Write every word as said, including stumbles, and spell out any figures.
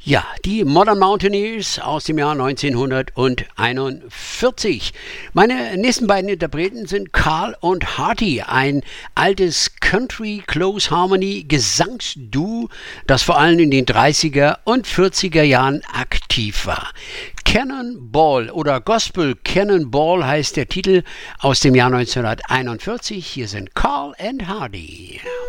Ja, die Modern Mountaineers aus dem Jahr neunzehnhunderteinundvierzig. Meine nächsten beiden Interpreten sind Carl und Hardy, ein altes Country Close Harmony Gesangsduo, das vor allem in den dreißiger und vierziger Jahren aktiv war. Cannonball oder Gospel Cannonball heißt der Titel aus dem Jahr neunzehnhunderteinundvierzig. Hier sind Carl and Hardy.